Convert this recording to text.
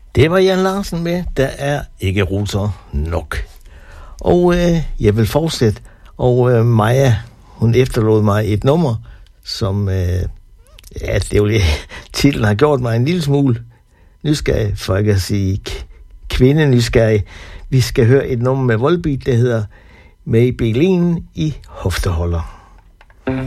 Det var Jan Larsen med, der er ikke ruter nok. Og jeg vil fortsætte, og Maja, hun efterlod mig et nummer, som, det vil titlen har gjort mig en lille smule nysgerrig, for jeg kan sige kvinde nysgerrig. Vi skal høre et nummer med Volbeat, der hedder Med i bilen i hofteholder.